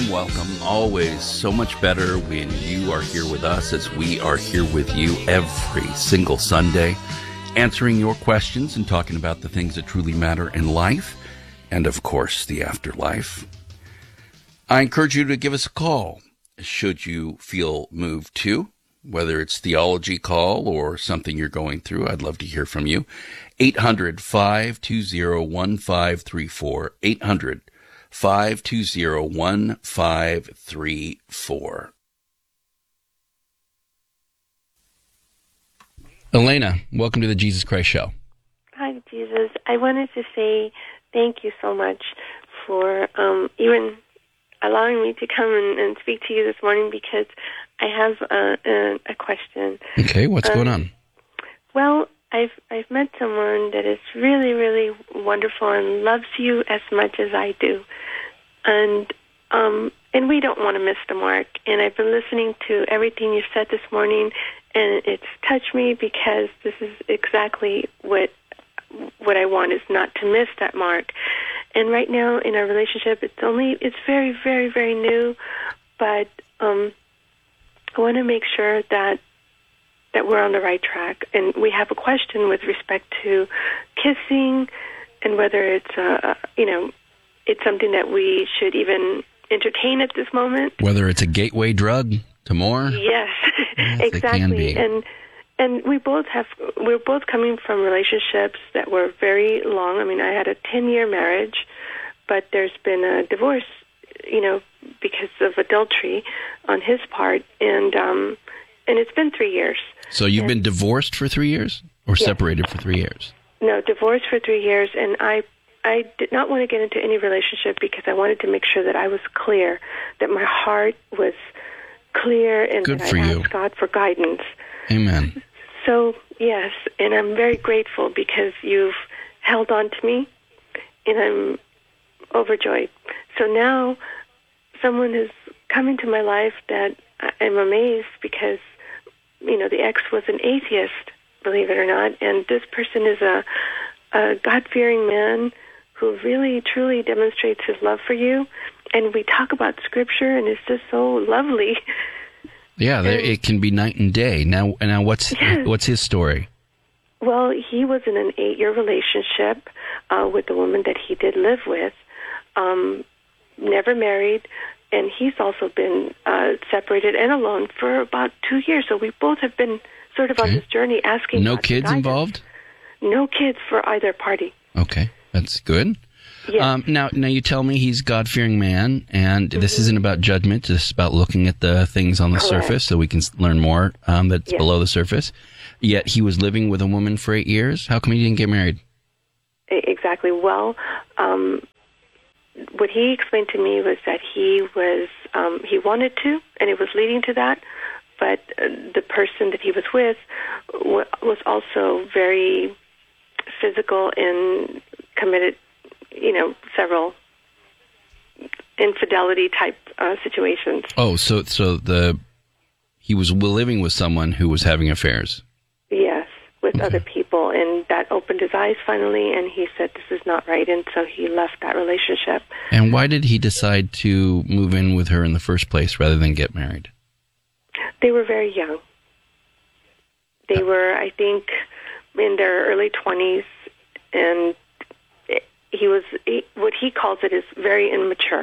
welcome. Always so much better when you are here with us as we are here with you every single Sunday, answering your questions and talking about the things that truly matter in life and, of course, the afterlife. I encourage you to give us a call should you feel moved to, whether it's theology call or something you're going through. I'd love to hear from you. 800-520-1534. 800-520-1534. Elena, welcome to the Jesus Christ Show. Hi, Jesus. I wanted to say thank you so much for even allowing me to come and speak to you this morning, because I have a question. Okay, what's going on? Well, I've met someone that is really, really wonderful and loves you as much as I do, and we don't want to miss the mark. And I've been listening to everything you said this morning, and it's touched me, because this is exactly what I want, is not to miss that mark. And right now in our relationship, it's very, very, very new, but I want to make sure that we're on the right track. And we have a question with respect to kissing, and whether it's it's something that we should even entertain at this moment. Whether it's a gateway drug to more? Yes, exactly. And we're both coming from relationships that were very long. I mean, I had a 10-year marriage, but there's been a divorce, because of adultery on his part, and it's been 3 years. So you've been divorced for 3 years, or separated for 3 years? No, divorced for 3 years, and I did not want to get into any relationship because I wanted to make sure that I was clear, that my heart was clear, and Good that for I you. asked God for guidance. Amen. So, yes, and I'm very grateful because you've held on to me, and I'm overjoyed. So now someone is coming to my life that I'm amazed, because, the ex was an atheist, believe it or not, and this person is a God-fearing man who really, truly demonstrates his love for you. And we talk about Scripture, and it's just so lovely. Yeah, it can be night and day. Now, what's his story? Well, he was in an 8-year relationship with a woman that he did live with, never married, and he's also been separated and alone for about 2 years. So we both have been sort of on this journey asking. No God kids guidance. involved? No kids for either party. Okay, that's good. Yes. Now you tell me he's a God-fearing man, and this isn't about judgment. This is about looking at the things on the surface, so we can learn more that's below the surface. Yet he was living with a woman for 8 years. How come he didn't get married? Exactly. Well, what he explained to me was that he wanted to, and it was leading to that, but the person that he was with was also very physical and committed, several infidelity type situations. Oh, so he was living with someone who was having affairs. Yes, with other people, and that opened his eyes finally, and he said this is not right, and so he left that relationship. And why did he decide to move in with her in the first place rather than get married? They were very young. They were, I think, in their early 20s, and what he calls it is very immature.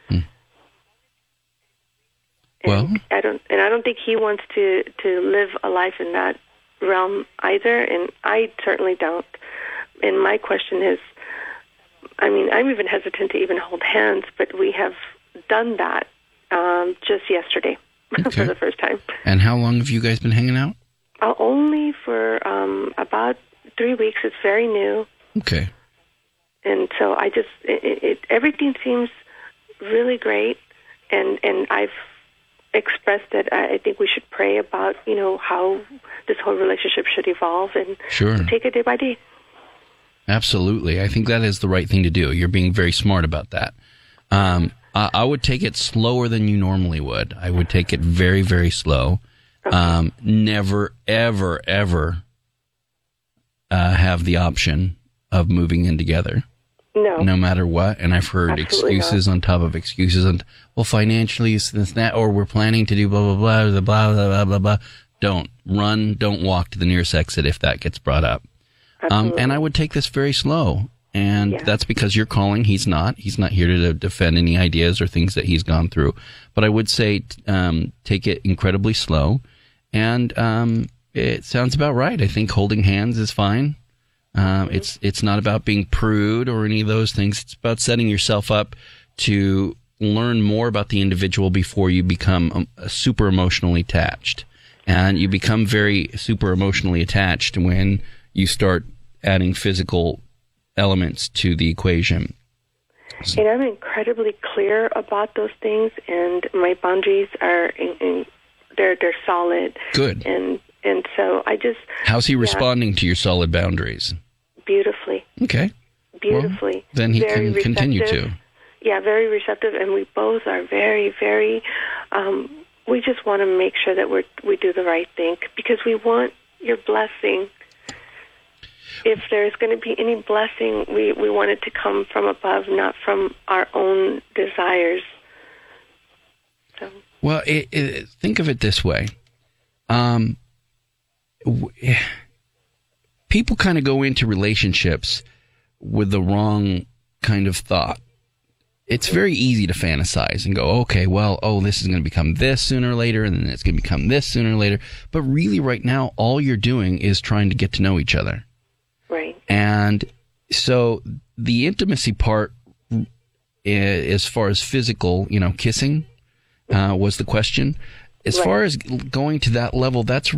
Well, I don't think he wants to live a life in that realm either, and I certainly don't. And my question is, I'm even hesitant to even hold hands, but we have done that just yesterday for the first time. And how long have you guys been hanging out? Only for about 3 weeks. It's very new. Okay. And so I just, everything seems really great, and I've expressed that I think we should pray about, how this whole relationship should evolve, and take it day by day. Absolutely. I think that is the right thing to do. You're being very smart about that. I would take it slower than you normally would. I would take it very, very slow. Okay. Never, ever, ever have the option of moving in together. No matter what. And I've heard Absolutely excuses not. on top of excuses. And, well, financially, it's this, that, or we're planning to do blah, blah, blah, blah, blah, blah, blah, blah. Don't walk to the nearest exit if that gets brought up. And I would take this very slow. And that's because you're calling. He's not here to defend any ideas or things that he's gone through. But I would say, take it incredibly slow. And, it sounds about right. I think holding hands is fine. It's not about being prude or any of those things. It's about setting yourself up to learn more about the individual before you become super emotionally attached. And you become very super emotionally attached when you start adding physical elements to the equation. And I'm incredibly clear about those things, and my boundaries are they're solid. Good. And so I just... How's he responding to your solid boundaries? Beautifully. Okay. Beautifully. Well, then he very can continue to. Yeah, very receptive, and we both are very, very... we just want to make sure that we do the right thing, because we want your blessing. If there's going to be any blessing, we want it to come from above, not from our own desires. So. Well, think of it this way. People kind of go into relationships with the wrong kind of thought. It's very easy to fantasize and go, okay, well, this is going to become this sooner or later, and then it's going to become this sooner or later. But really, right now, all you're doing is trying to get to know each other. Right. And so the intimacy part, as far as physical, kissing, was the question. As far as going to that level, that's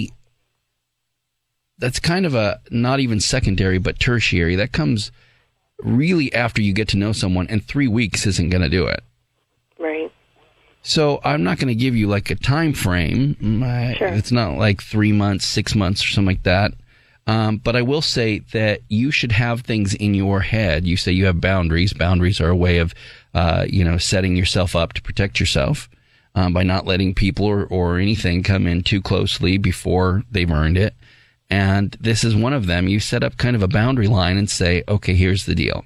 kind of a, not even secondary, but tertiary. That comes really after you get to know someone, and 3 weeks isn't going to do it. Right. So I'm not going to give you like a time frame. Sure. It's not like 3 months, 6 months, or something like that. But I will say that you should have things in your head. You say you have boundaries. Boundaries are a way of, setting yourself up to protect yourself. By not letting people or anything come in too closely before they've earned it. And this is one of them. You set up kind of a boundary line and say, okay, here's the deal.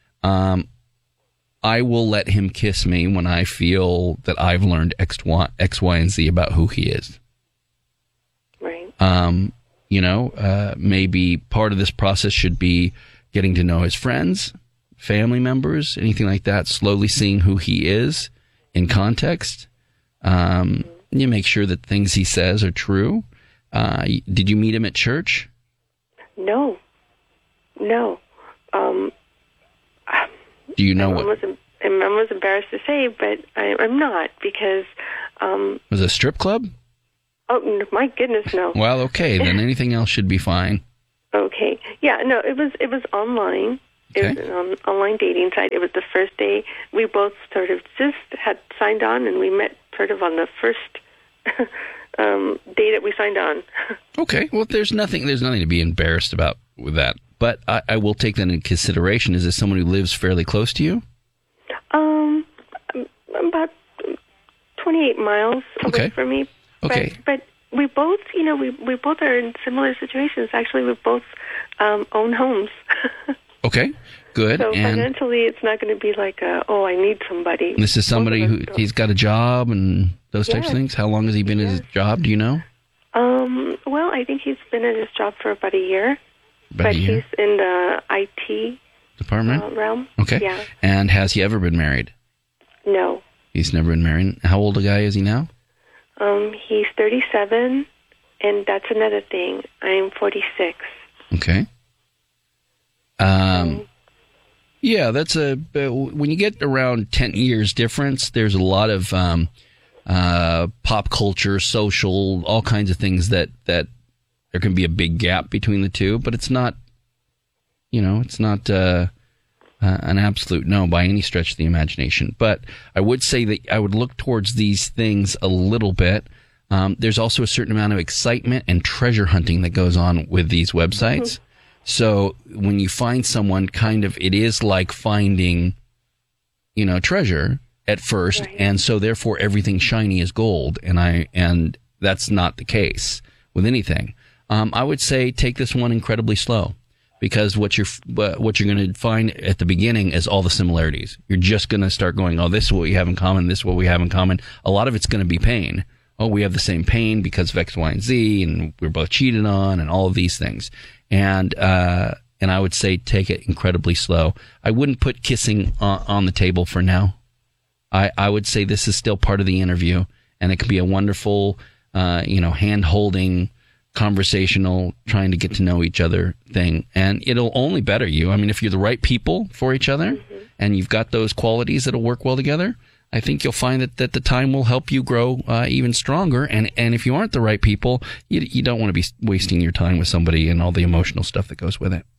I will let him kiss me when I feel that I've learned X, Y, and Z about who he is. Right. Maybe part of this process should be getting to know his friends, family members, anything like that, slowly seeing who he is in context. You make sure that things he says are true. Did you meet him at church? No. Do you know what? I'm almost embarrassed to say, but I'm not, because... Was it a strip club? Oh, my goodness, no. Well, okay, then anything else should be fine. Okay. Yeah, no, it was online. Okay. It was an online dating site. It was the first day we both sort of just had signed on, and we met sort of on the first day that we signed on. Okay. Well, there's nothing to be embarrassed about with that. But I will take that into consideration. Is this someone who lives fairly close to you? About 28 miles away from me. Okay. But we both, we both are in similar situations. Actually, we both own homes. Okay, good. So and financially, it's not going to be like, I need somebody. This is somebody who he's got a job and those types of things. How long has he been at his job? Do you know? Well, I think he's been at his job for about a year. He's in the IT department realm. Okay. Yeah. And has he ever been married? No. He's never been married. How old a guy is he now? He's 37, and that's another thing. I'm 46. Okay. Yeah, that's when you get around 10 years difference, there's a lot of pop culture, social, all kinds of things that there can be a big gap between the two, but it's not, it's not an absolute no by any stretch of the imagination. But I would say that I would look towards these things a little bit. There's also a certain amount of excitement and treasure hunting that goes on with these websites. Mm-hmm. So when you find someone, it is like finding, treasure at first. Right. And so therefore everything shiny is gold. And that's not the case with anything. I would say take this one incredibly slow. because what you're going to find at the beginning is all the similarities. You're just going to start going, oh, this is what we have in common. This is what we have in common. A lot of it's going to be pain. Oh, we have the same pain because of X, Y, and Z, and we're both cheated on, and all of these things. And I would say take it incredibly slow. I wouldn't put kissing on the table for now. I would say this is still part of the interview, and it could be a wonderful, hand-holding, conversational, trying to get to know each other thing. And it'll only better you. I mean, if you're the right people for each other and you've got those qualities that'll work well together, I think you'll find that the time will help you grow even stronger. And if you aren't the right people, you don't want to be wasting your time with somebody and all the emotional stuff that goes with it.